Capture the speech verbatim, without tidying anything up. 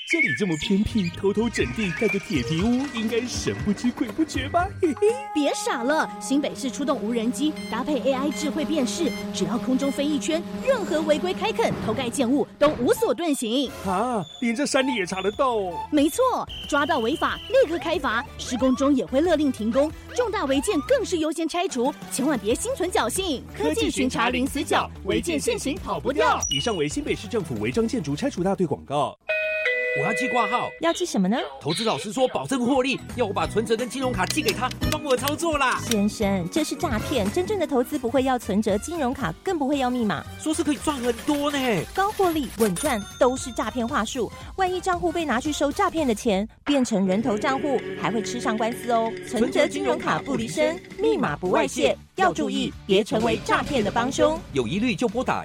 这里这么偏僻，偷偷整地盖个铁皮屋，应该神不知鬼不觉吧？嘿嘿， 别傻了，新北市出动无人机，搭配 A I 智慧辨识，只要空中飞一圈，任何违规开垦、偷盖建物都无所遁形。 啊，连这山里也查得到哦？ 没错，抓到违法立刻开罚，施工中也会勒令停工，重大违建更是优先拆除，千万别心存侥幸。科技巡查零死角，违建现行跑不掉。 以上为新北市政府违章建筑拆除大队广告。 我要寄挂号， 要寄什么呢？ 投资老师说保证获利，要我把存折跟金融卡寄给他，帮我操作啦。 先生，这是诈骗，真正的投资不会要存折、金融卡，更不会要密码。 说是可以赚很多呢， 高获利、稳赚都是诈骗话术。万一账户被拿去收诈骗的钱，变成人头账户，还会吃上官司哦。存折、金融卡不离身，密码不外泄，要注意，别成为诈骗的帮凶。 有疑虑就拨打